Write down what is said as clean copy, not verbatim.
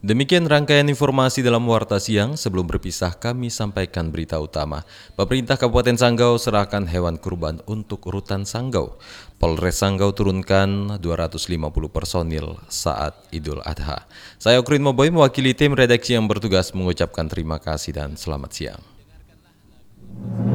Demikian rangkaian informasi dalam Warta Siang. Sebelum berpisah, kami sampaikan berita utama. Pemerintah Kabupaten Sanggau serahkan hewan kurban untuk urutan Sanggau. Polres Sanggau turunkan 250 personil saat Idul Adha. Saya Okrin Moboy mewakili tim redaksi yang bertugas mengucapkan terima kasih dan selamat siang.